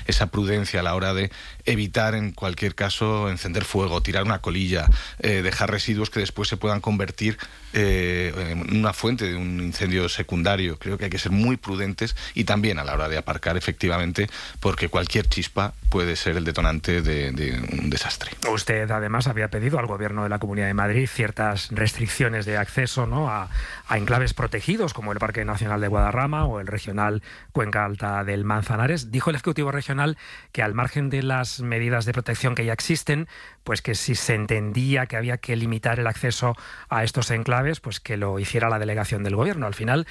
esa prudencia a la hora de evitar en cualquier caso encender fuego, tirar una colilla, dejar residuos que después se puedan convertir en una fuente de un incendio secundario. Creo que hay que ser muy prudentes y también a la hora de aparcar, efectivamente, porque cualquier chispa puede ser el detonante de un desastre. Usted además había pedido al Gobierno de la Comunidad de Madrid ciertas restricciones de acceso, ¿no?, a enclaves protegidos como el Parque Nacional de Guadarrama o el regional Cuenca Alta del Manzanares. Dijo el Ejecutivo Regional que al margen de las medidas de protección que ya existen, pues que si se entendía que había que limitar el acceso a estos enclaves, pues que lo hiciera la delegación del Gobierno. Al final,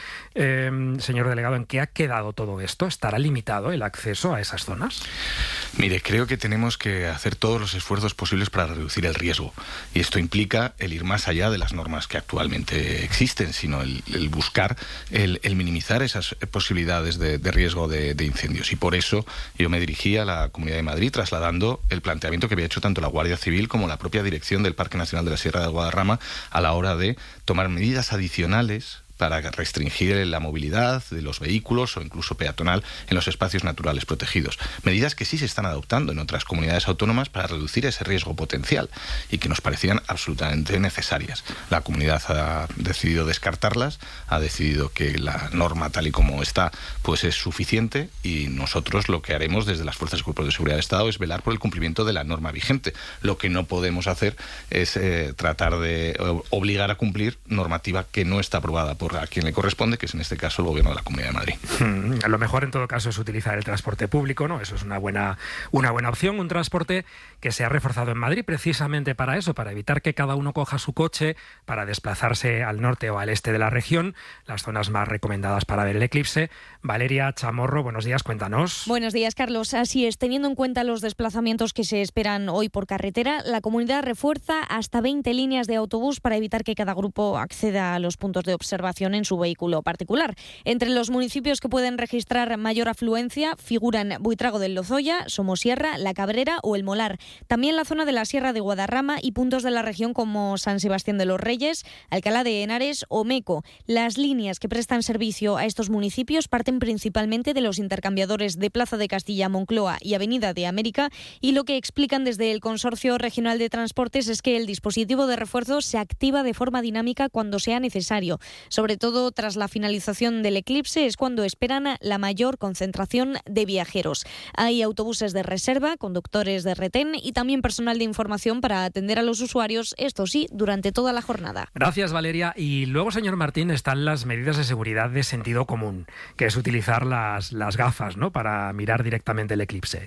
señor delegado, ¿en qué ha quedado todo esto? ¿Estará limitado el acceso a esas zonas? Mire, creo que tenemos que hacer todos los esfuerzos posibles para reducir el riesgo. Y esto implica el ir más allá de las normas que actualmente existen, sino el buscar, el minimizar esas posibilidades de riesgo de incendios. Y por eso yo me dirigí a la Comunidad de Madrid trasladando el planteamiento que había hecho tanto la Guardia Civil como la propia dirección del Parque Nacional de la Sierra de Guadarrama a la hora de tomar medidas adicionales para restringir la movilidad de los vehículos o incluso peatonal en los espacios naturales protegidos. Medidas que sí se están adoptando en otras comunidades autónomas para reducir ese riesgo potencial y que nos parecían absolutamente necesarias. La comunidad ha decidido descartarlas, ha decidido que la norma tal y como está pues es suficiente y nosotros lo que haremos desde las Fuerzas y Cuerpos de Seguridad del Estado es velar por el cumplimiento de la norma vigente. Lo que no podemos hacer es tratar de obligar a cumplir normativa que no está aprobada por a quien le corresponde, que es en este caso el Gobierno de la Comunidad de Madrid. Lo mejor en todo caso es utilizar el transporte público, ¿no? Eso es una buena opción, un transporte que se ha reforzado en Madrid precisamente para eso, para evitar que cada uno coja su coche para desplazarse al norte o al este de la región, las zonas más recomendadas para ver el eclipse. Valeria Chamorro, buenos días, cuéntanos. Buenos días, Carlos. Así es, teniendo en cuenta los desplazamientos que se esperan hoy por carretera, la comunidad refuerza hasta 20 líneas de autobús para evitar que cada grupo acceda a los puntos de observación en su vehículo particular. Entre los municipios que pueden registrar mayor afluencia figuran Buitrago del Lozoya, Somosierra, La Cabrera o El Molar. También la zona de la Sierra de Guadarrama y puntos de la región como San Sebastián de los Reyes, Alcalá de Henares o Meco. Las líneas que prestan servicio a estos municipios parten principalmente de los intercambiadores de Plaza de Castilla-Moncloa y Avenida de América, y lo que explican desde el Consorcio Regional de Transportes es que el dispositivo de refuerzo se activa de forma dinámica cuando sea necesario. Sobre todo tras la finalización del eclipse es cuando esperan la mayor concentración de viajeros. Hay autobuses de reserva, conductores de retén y también personal de información para atender a los usuarios, esto sí, durante toda la jornada. Gracias, Valeria. Y luego, señor Martín, están las medidas de seguridad de sentido común, que es utilizar las gafas, ¿no?, para mirar directamente el eclipse.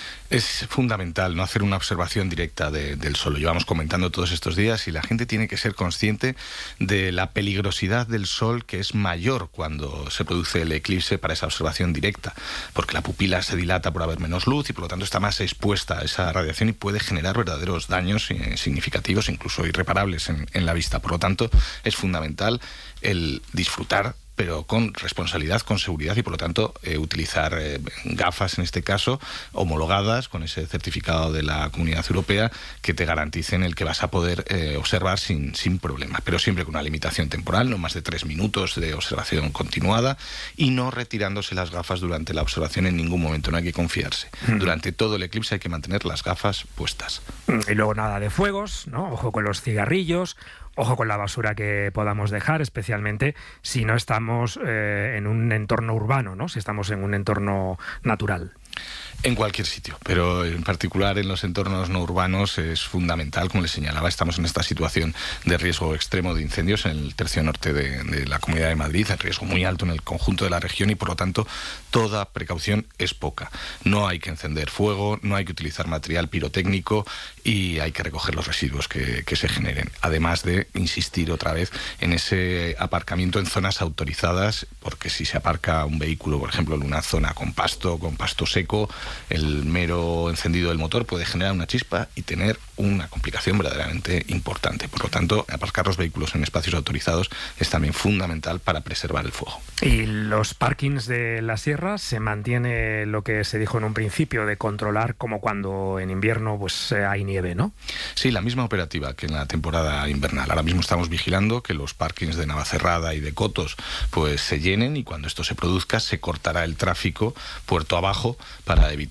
Es fundamental no hacer una observación directa del sol. Lo llevamos comentando todos estos días y la gente tiene que ser consciente de la peligrosidad del sol, que es mayor cuando se produce el eclipse para esa observación directa, porque la pupila se dilata por haber menos luz y por lo tanto está más expuesta a esa radiación y puede generar verdaderos daños significativos, incluso irreparables en la vista. Por lo tanto, es fundamental el disfrutar, pero con responsabilidad, con seguridad y por lo tanto utilizar gafas en este caso homologadas con ese certificado de la Comunidad Europea que te garanticen el que vas a poder observar sin problema, pero siempre con una limitación temporal, no más de 3 minutos de observación continuada y no retirándose las gafas durante la observación en ningún momento, no hay que confiarse. Durante todo el eclipse hay que mantener las gafas puestas. Y luego nada de fuegos, ¿no? Ojo con los cigarrillos. Ojo con la basura que podamos dejar, especialmente si no estamos en un entorno urbano, ¿no?, si estamos en un entorno natural. En cualquier sitio, pero en particular en los entornos no urbanos es fundamental, como les señalaba, estamos en esta situación de riesgo extremo de incendios en el tercio norte de la Comunidad de Madrid, el riesgo muy alto en el conjunto de la región y por lo tanto toda precaución es poca. No hay que encender fuego, no hay que utilizar material pirotécnico y hay que recoger los residuos que se generen. Además de insistir otra vez en ese aparcamiento en zonas autorizadas, porque si se aparca un vehículo, por ejemplo, en una zona con pasto seco, el mero encendido del motor puede generar una chispa y tener una complicación verdaderamente importante. Por lo tanto, aparcar los vehículos en espacios autorizados es también fundamental para preservar el fuego. Y los parkings de la sierra, se mantiene lo que se dijo en un principio de controlar como cuando en invierno pues hay nieve, ¿no? Sí, la misma operativa que en la temporada invernal. Ahora mismo estamos vigilando que los parkings de Navacerrada y de Cotos pues se llenen y cuando esto se produzca se cortará el tráfico puerto abajo para evitar